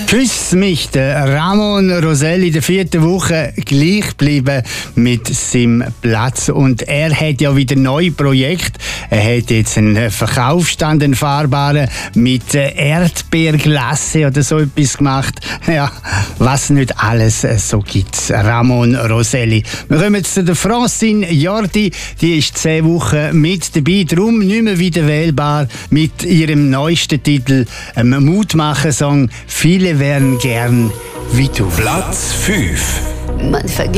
Küss mich, der Ramon Roselli, in der 4. Woche gleich geblieben mit seinem Platz. Und er hat ja wieder neue Projekte. Er hat jetzt einen Verkaufsstand, einen fahrbaren, mit Erdbeerglasse oder so etwas gemacht. Ja, was nicht alles so gibt. Ramon Roselli. Wir kommen jetzt zu der Francine Jordi. Die ist 10 Wochen mit dabei, darum nicht mehr wieder wählbar mit ihrem neuesten Titel, einem Mutmacher-Song «Viele wären gern wie du». Platz 5.